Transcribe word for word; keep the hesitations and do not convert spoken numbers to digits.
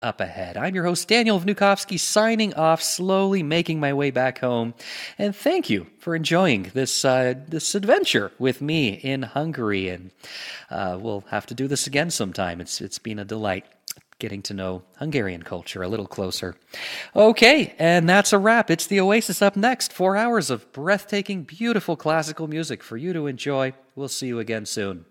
up ahead. I'm your host, Daniel Vnukovsky, signing off, slowly making my way back home. And thank you for enjoying this uh, this adventure with me in Hungary. And uh, we'll have to do this again sometime. It's It's been a delight getting to know Hungarian culture a little closer. Okay, and that's a wrap. It's The Oasis up next. Four hours of breathtaking, beautiful classical music for you to enjoy. We'll see you again soon.